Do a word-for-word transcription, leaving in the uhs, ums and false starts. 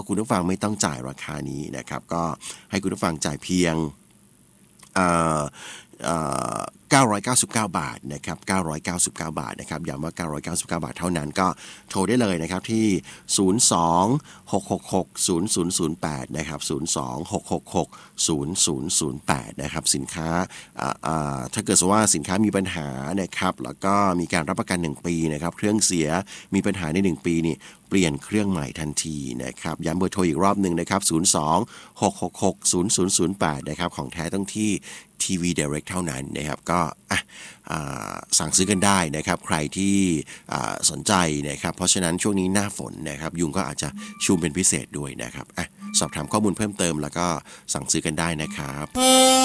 คุณผู้ฟังไม่ต้องจ่ายราคานี้นะครับก็ให้คุณผู้ฟังจ่ายเพียงเอ่อเอ่อเก้าร้อยเก้าสิบเก้าบาทนะครับเก้าร้อยเก้าสิบเก้าบาทนะครับย้ำว่าเก้าร้อยเก้าสิบเก้าบาทเท่านั้นก็โทรได้เลยนะครับที่ศูนย์ สอง หก หก หก ศูนย์ ศูนย์ ศูนย์ แปดนะครับศูนย์ สอง หก หก หก ศูนย์ ศูนย์ ศูนย์ แปดนะครับสินค้าอ่าอ่าถ้าเกิดว่าสินค้ามีปัญหานะครับแล้วก็มีการรับประกันหนึ่งปีนะครับเครื่องเสียมีปัญหาในหนึ่งปีนี่เปลี่ยนเครื่องใหม่ทันทีนะครับย้ำเบอร์โทรอีกรอบนึงนะครับศูนย์ สอง หก หก หก ศูนย์ ศูนย์ ศูนย์ แปดนะครับของแท้ต้องที่ ที วี Direct เท่านั้นนะครับก็อ่ะอ่าสั่งซื้อกันได้นะครับใครที่อ่าสนใจนะครับเพราะฉะนั้นช่วงนี้หน้าฝนนะครับยุงก็อาจจะชุมเป็นพิเศษด้วยนะครับอ่ะสอบถามข้อมูลเพิ่มเติมแล้วก็สั่งซื้อกันได้นะครับ